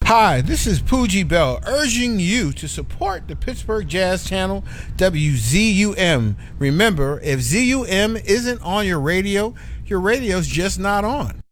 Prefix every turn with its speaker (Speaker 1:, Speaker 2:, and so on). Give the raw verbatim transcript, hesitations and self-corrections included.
Speaker 1: Hi, this is Poogie Bell urging you to support the Pittsburgh Jazz channel W Z U M. Remember, if Z U M isn't on your radio, your radio's just not on.